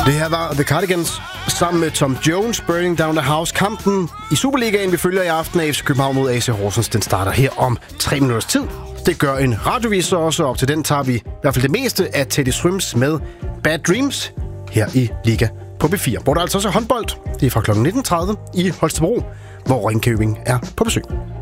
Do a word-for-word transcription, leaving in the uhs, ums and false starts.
Det her var The Cardigans sammen med Tom Jones, Burning Down the House. Kampen i Superligaen, vi følger i aften af F C København mod A C Horsens, den starter her om tre minutters tid. Det gør en radiovis også, og til den tager vi i hvert fald det meste af Teddy Swims med Bad Dreams her i Liga på B fire. Hvor der altså også er håndbold. Det er fra klokken nitten tredive i Holstebro, hvor Ringkøbing er på besøg.